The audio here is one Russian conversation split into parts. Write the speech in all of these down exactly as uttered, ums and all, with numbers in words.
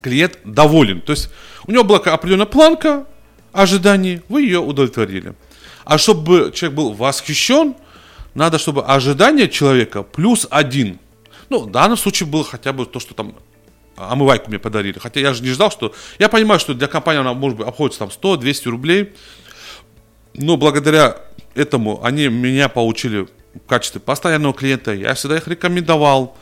клиент доволен. То есть у него была определенная планка ожиданий, вы ее удовлетворили. А чтобы человек был восхищен, надо, чтобы ожидание человека плюс один. Ну, в данном случае было хотя бы то, что там омывайку мне подарили. Хотя я же не ждал, что... Я понимаю, что для компании она, может быть, обходится там сто-двести рублей. Но благодаря этому они меня получили в качестве постоянного клиента. Я всегда их рекомендовал.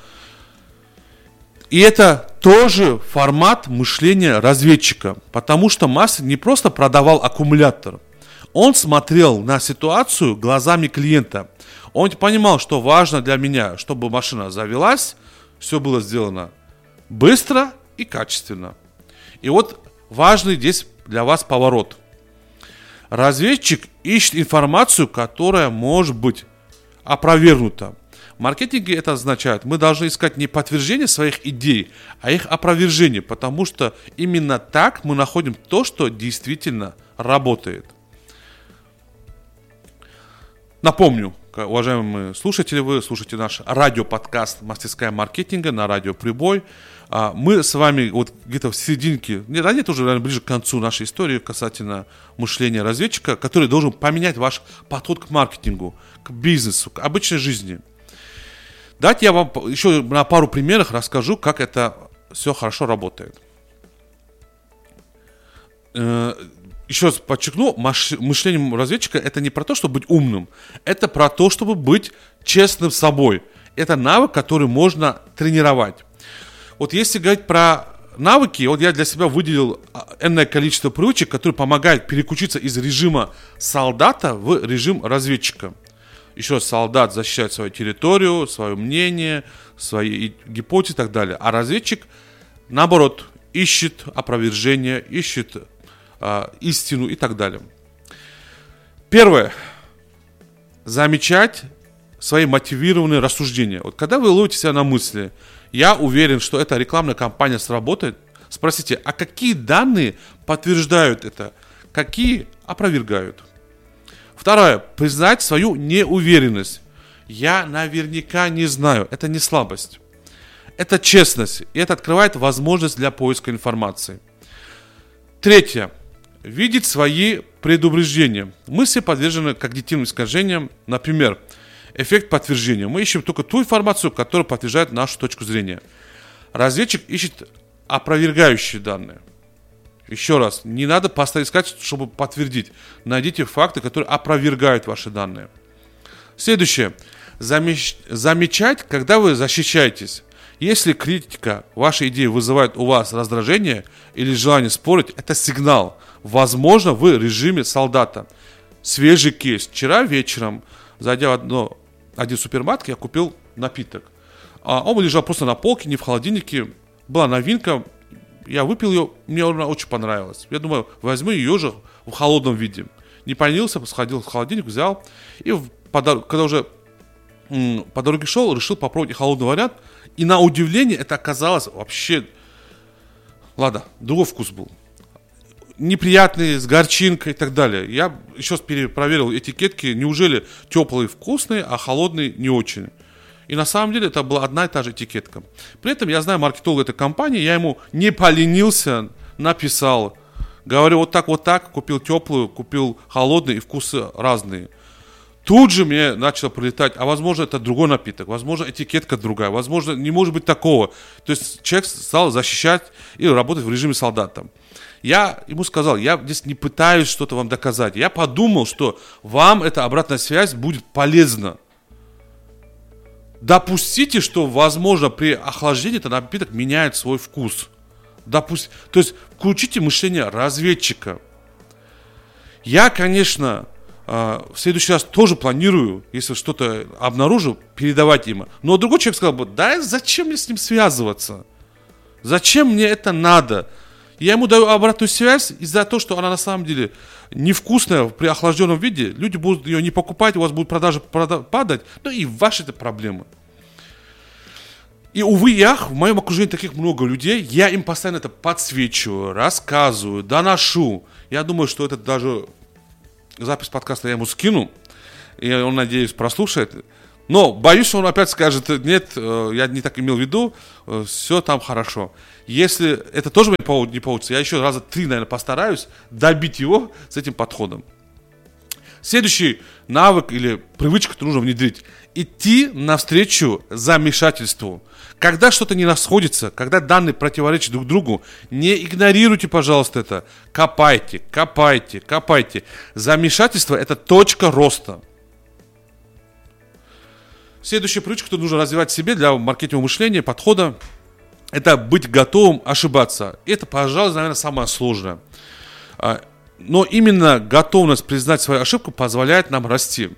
И это тоже формат мышления разведчика. Потому что мастер не просто продавал аккумулятор. Он смотрел на ситуацию глазами клиента. Он понимал, что важно для меня, чтобы машина завелась, все было сделано быстро и качественно. И вот важный здесь для вас поворот. Разведчик ищет информацию, которая может быть опровергнута. В маркетинге это означает, мы должны искать не подтверждение своих идей, а их опровержение, потому что именно так мы находим то, что действительно работает. Напомню, уважаемые слушатели, вы слушаете наш радиоподкаст «Мастерская маркетинга» на радио «Прибой». Мы с вами вот где-то в серединке, нет, а нет, уже наверное, ближе к концу нашей истории касательно мышления разведчика, который должен поменять ваш подход к маркетингу, к бизнесу, к обычной жизни. Давайте я вам еще на пару примерах расскажу, как это все хорошо работает. Еще раз подчеркну, мышление разведчика это не про то, чтобы быть умным, это про то, чтобы быть честным с собой. Это навык, который можно тренировать. Вот если говорить про навыки, вот я для себя выделил энное количество привычек, которые помогают переключиться из режима солдата в режим разведчика. Еще раз, солдат защищает свою территорию, свое мнение, свои гипотезы и так далее. А разведчик, наоборот, ищет опровержение, ищет истину и так далее. Первое. Замечать свои мотивированные рассуждения. Вот когда вы ловите себя на мысли, я уверен, что эта рекламная кампания сработает, спросите, а какие данные подтверждают это, какие опровергают? Второе. Признать свою неуверенность. Я наверняка не знаю. Это не слабость. Это честность. И это открывает возможность для поиска информации. Третье. Видеть свои предубеждения. Мы все подвержены когнитивным искажениям. Например, эффект подтверждения. Мы ищем только ту информацию, которая подтверждает нашу точку зрения. Разведчик ищет опровергающие данные. Еще раз, не надо постоянно искать, чтобы подтвердить. Найдите факты, которые опровергают ваши данные. Следующее. Замеч... Замечать, когда вы защищаетесь. Если критика вашей идеи вызывает у вас раздражение или желание спорить, это сигнал. Возможно, вы в режиме солдата. Свежий кейс. Вчера вечером, зайдя в одно, один супермаркет, я купил напиток. А он лежал просто на полке, не в холодильнике. Была новинка. Я выпил ее, мне она очень понравилась. Я думаю, возьму ее же в холодном виде. Не поленился, сходил в холодильник, взял. И по дор- когда уже м- по дороге шел, решил попробовать холодный вариант. И на удивление это оказалось вообще... Ладно, другой вкус был. Неприятный, с горчинкой и так далее. Я еще раз перепроверил этикетки. Неужели теплые вкусные, а холодные не очень? И на самом деле это была одна и та же этикетка. При этом я знаю маркетолога этой компании, я ему не поленился, написал. Говорю, вот так, вот так, купил теплую, купил холодные, и вкусы разные. Тут же мне начало прилетать, а возможно это другой напиток, возможно этикетка другая, возможно не может быть такого. То есть человек стал защищать и работать в режиме солдата. Я ему сказал, я здесь не пытаюсь что-то вам доказать. Я подумал, что вам эта обратная связь будет полезна. Допустите, что, возможно, при охлаждении этот напиток меняет свой вкус. Допусть... То есть, включите мышление разведчика. Я, конечно, в следующий раз тоже планирую, если что-то обнаружу, передавать им. Но другой человек сказал бы, да зачем мне с ним связываться? Зачем мне это надо? Я ему даю обратную связь из-за того, что она на самом деле невкусная при охлажденном виде. Люди будут ее не покупать, у вас будут продажи падать. Ну и ваши это проблемы. И увы и ах, в моем окружении таких много людей. Я им постоянно это подсвечиваю, рассказываю, доношу. Я думаю, что это даже запись подкаста я ему скину. И он, надеюсь, прослушает. Но боюсь, что он опять скажет, нет, я не так имел в виду, все там хорошо. Если это тоже не получится, я еще раза три, наверное, постараюсь добить его с этим подходом. Следующий навык или привычка, которую нужно внедрить. Идти навстречу замешательству. Когда что-то не расходится, когда данные противоречат друг другу, не игнорируйте, пожалуйста, это. Копайте, копайте, копайте. Замешательство – это точка роста. Следующая привычка, которую нужно развивать в себе для маркетингового мышления, подхода, это быть готовым ошибаться. Это, пожалуй, наверное, самое сложное. Но именно готовность признать свою ошибку позволяет нам расти.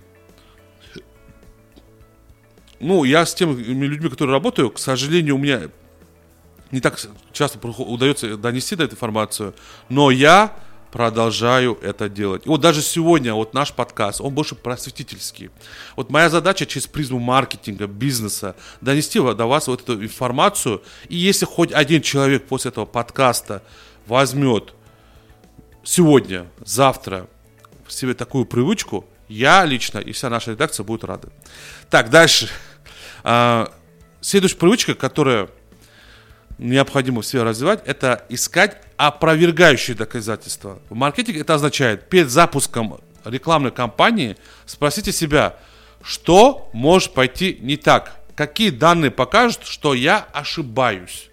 Ну, я с теми людьми, которые работаю, к сожалению, у меня не так часто удается донести до эту информацию, но я продолжаю это делать. И вот даже сегодня вот наш подкаст, он больше просветительский. Вот моя задача через призму маркетинга, бизнеса донести до вас вот эту информацию. И если хоть один человек после этого подкаста возьмет сегодня, завтра в себе такую привычку, я лично и вся наша редакция будут рады. Так, дальше. А, следующая привычка, которая необходимо в себе развивать, это искать опровергающие доказательства. В маркетинге это означает, перед запуском рекламной кампании спросите себя, что может пойти не так, какие данные покажут, что я ошибаюсь.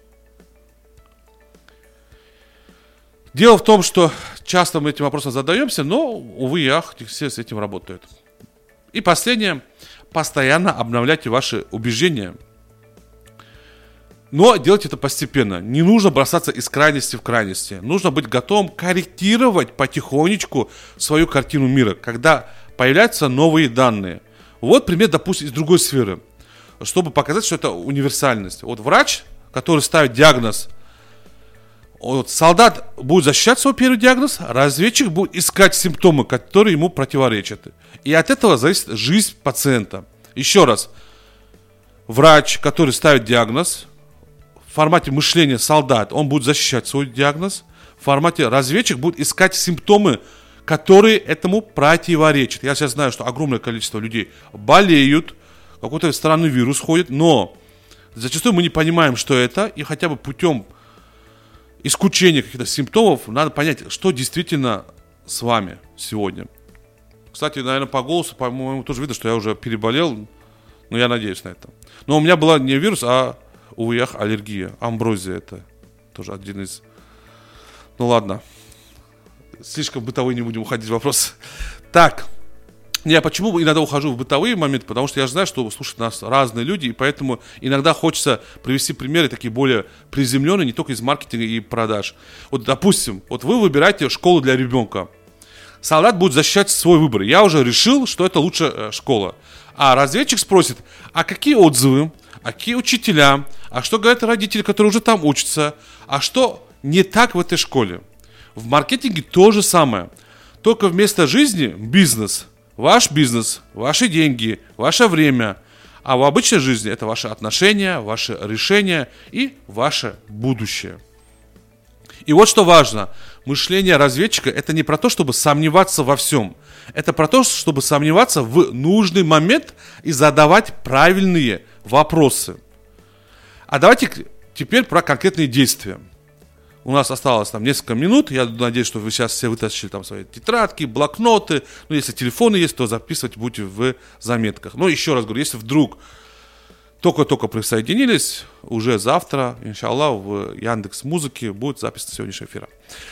Дело в том, что часто мы этим вопросом задаемся, но, увы и ах, все с этим работают. И последнее, постоянно обновляйте ваши убеждения. Но делайте это постепенно. Не нужно бросаться из крайности в крайности. Нужно быть готовым корректировать потихонечку свою картину мира, когда появляются новые данные. Вот пример, допустим, из другой сферы, чтобы показать, что это универсальность. Вот врач, который ставит диагноз, вот солдат будет защищать свой первый диагноз, разведчик будет искать симптомы, которые ему противоречат. И от этого зависит жизнь пациента. Еще раз, врач, который ставит диагноз, в формате мышления солдат, он будет защищать свой диагноз, в формате разведчик будет искать симптомы, которые этому противоречат. Я сейчас знаю, что огромное количество людей болеют, какой-то странный вирус ходит, но зачастую мы не понимаем, что это, и хотя бы путем исключения каких-то симптомов надо понять, что действительно с вами сегодня. Кстати, наверное, по голосу, по-моему, тоже видно, что я уже переболел, но я надеюсь на это. Но у меня была не вирус, а, увы, ах, аллергия, амброзия, это тоже один из... Ну ладно, слишком бытовые не будем уходить в вопрос. Так, я почему иногда ухожу в бытовые моменты, потому что я знаю, что слушают нас разные люди, и поэтому иногда хочется привести примеры такие более приземленные, не только из маркетинга и продаж. Вот, допустим, вот вы выбираете школу для ребенка. Солдат будет защищать свой выбор. Я уже решил, что это лучшая школа. А разведчик спросит, а какие отзывы, а какие учителя, а что говорят родители, которые уже там учатся, а что не так в этой школе. В маркетинге то же самое. Только вместо жизни бизнес. Ваш бизнес, ваши деньги, ваше время. А в обычной жизни это ваши отношения, ваши решения и ваше будущее. И вот что важно. Мышление разведчика – это не про то, чтобы сомневаться во всем. Это про то, чтобы сомневаться в нужный момент и задавать правильные вопросы. А давайте теперь про конкретные действия. У нас осталось там несколько минут. Я надеюсь, что вы сейчас все вытащили там свои тетрадки, блокноты. Ну, если телефоны есть, то записывать будете в заметках. Но еще раз говорю, если вдруг только-только присоединились, уже завтра, иншаллах, в Яндекс.Музыке будет запись сегодняшнего эфира.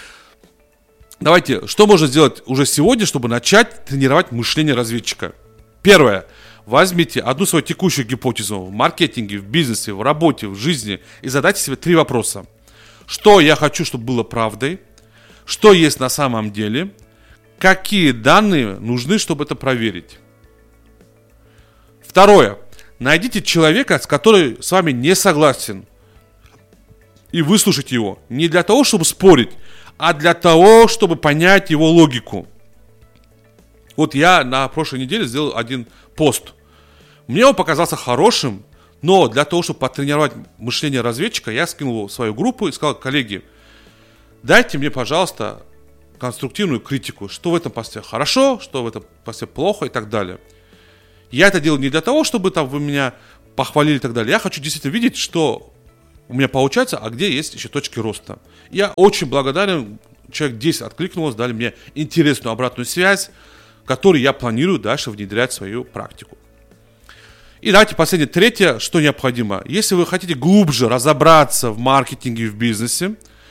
Давайте, что можно сделать уже сегодня, чтобы начать тренировать мышление разведчика? Первое. Возьмите одну свою текущую гипотезу в маркетинге, в бизнесе, в работе, в жизни и задайте себе три вопроса. Что я хочу, чтобы было правдой? Что есть на самом деле? Какие данные нужны, чтобы это проверить? Второе. Найдите человека, с которым с вами не согласен, и выслушайте его. Не для того, чтобы спорить, а для того, чтобы понять его логику. Вот я на прошлой неделе сделал один пост. Мне он показался хорошим, но для того, чтобы потренировать мышление разведчика, я скинул его в свою группу и сказал: коллеги, дайте мне, пожалуйста, конструктивную критику. Что в этом посте хорошо, что в этом посте плохо и так далее. Я это делаю не для того, чтобы там вы меня похвалили и так далее. Я хочу действительно видеть, что у меня получается, а где есть еще точки роста. Я очень благодарен, человек десять откликнулось, дали мне интересную обратную связь, которую я планирую дальше внедрять в свою практику. И давайте последнее, третье, что необходимо. Если вы хотите глубже разобраться в маркетинге и в бизнесе,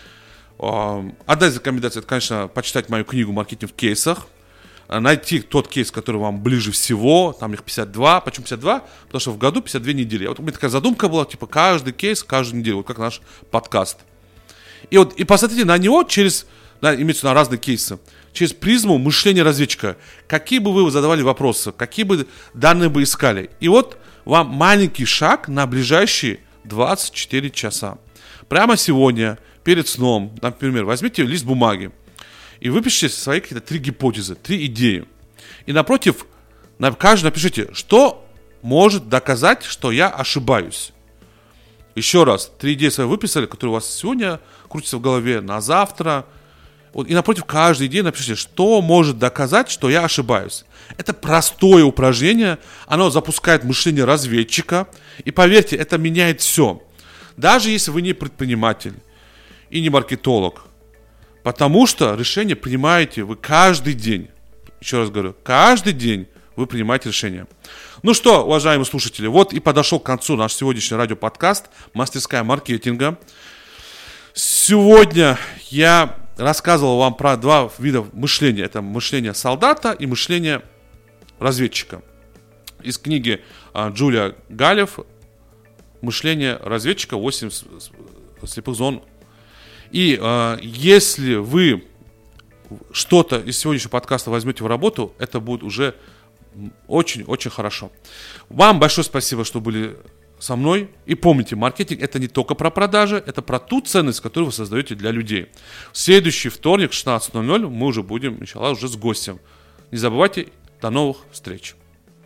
одна из рекомендаций, это, конечно, почитать мою книгу «Маркетинг в кейсах», найти тот кейс, который вам ближе всего, там их пятьдесят два. Почему пятьдесят два? Потому что в году пятьдесят две недели. Вот у меня такая задумка была, типа, каждый кейс, каждую неделю, вот как наш подкаст. И вот, и посмотрите на него через, да, имеется на разные кейсы, через призму мышления разведчика. Какие бы вы задавали вопросы, какие бы данные бы искали. И вот вам маленький шаг на ближайшие двадцать четыре часа. Прямо сегодня, перед сном, например, возьмите лист бумаги и выпишите свои какие-то три гипотезы, три идеи. И напротив, на каждую напишите, что может доказать, что я ошибаюсь. Еще раз, три идеи свои выписали, которые у вас сегодня крутятся в голове, на завтра. Вот, и напротив каждой идеи напишите, что может доказать, что я ошибаюсь. Это простое упражнение, оно запускает мышление разведчика. И поверьте, это меняет все. Даже если вы не предприниматель и не маркетолог. Потому что решение принимаете вы каждый день. Еще раз говорю, каждый день вы принимаете решение. Ну что, уважаемые слушатели, вот и подошел к концу наш сегодняшний радиоподкаст «Мастерская маркетинга». Сегодня я рассказывал вам про два вида мышления. Это мышление солдата и мышление разведчика. Из книги Джулия Галлев «Мышление разведчика. восемь слепых зон». И э, если вы что-то из сегодняшнего подкаста возьмете в работу, это будет уже очень-очень хорошо. Вам большое спасибо, что были со мной. И помните, маркетинг — это не только про продажи, это про ту ценность, которую вы создаете для людей. В следующий вторник в шестнадцать ноль ноль мы уже будем, иншаллах, уже с гостем. Не забывайте, до новых встреч.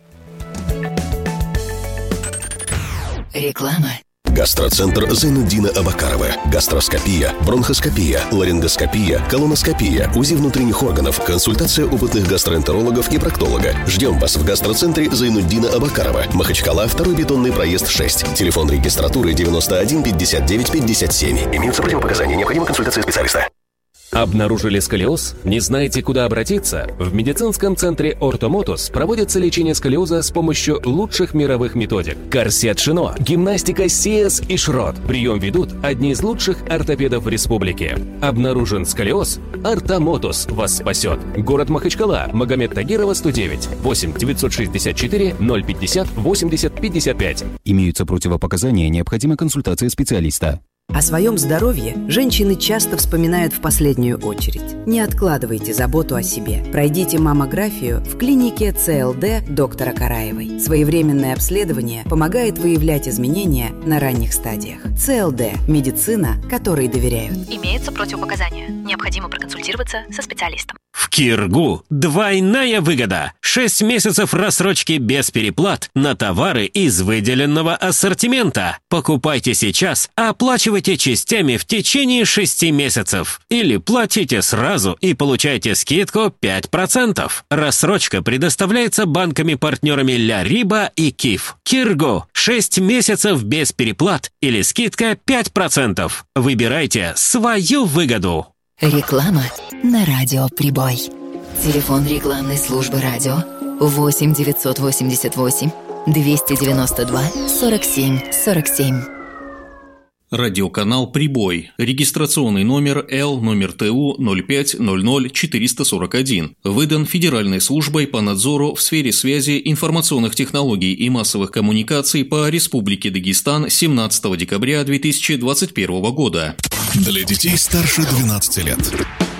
Реклама. Гастроцентр Зайнуддина Абакарова. Гастроскопия, бронхоскопия, ларингоскопия, колоноскопия, УЗИ внутренних органов, консультация опытных гастроэнтерологов и проктолога. Ждем вас в гастроцентре Зайнуддина Абакарова. Махачкала, второй бетонный проезд шесть. Телефон регистратуры девяносто один пятьдесят девять пятьдесят семь. Имеются противопоказания. Необходима консультация специалиста. Обнаружили сколиоз? Не знаете, куда обратиться? В медицинском центре «Ортомотус» проводится лечение сколиоза с помощью лучших мировых методик. Корсет Шино, гимнастика Сиэс и Шрот. Прием ведут одни из лучших ортопедов республики. Обнаружен сколиоз? «Ортомотус» вас спасет. Город Махачкала, Магомед Тагирова, сто девять, восемь девятьсот шестьдесят четыре ноль пятьдесят восемьдесят пятьдесят пять. Имеются противопоказания, необходима консультация специалиста. О своем здоровье женщины часто вспоминают в последнюю очередь. Не откладывайте заботу о себе. Пройдите маммографию в клинике ЦЛД доктора Караевой. Своевременное обследование помогает выявлять изменения на ранних стадиях. ЦЛД – медицина, которой доверяют. Имеются противопоказания. Необходимо проконсультироваться со специалистом. В Киргу двойная выгода. шесть месяцев рассрочки без переплат на товары из выделенного ассортимента. Покупайте сейчас, а оплачивайте частями в течение шести месяцев. Или платите сразу и получайте скидку пять процентов. Рассрочка предоставляется банками-партнерами Ля Риба и Киф. Киргу. шесть месяцев без переплат или скидка пять процентов. Выбирайте свою выгоду. Реклама на радио «Прибой». Телефон рекламной службы радио восемь девятьсот восемьдесят восемь двести девяносто два сорок семь сорок семь. Радиоканал «Прибой». Регистрационный номер Л номер ТУ ноль пять ноль ноль четыреста сорок один. Выдан Федеральной службой по надзору в сфере связи, информационных технологий и массовых коммуникаций по Республике Дагестан семнадцатого декабря две тысячи двадцать первого года. Для детей старше двенадцати лет.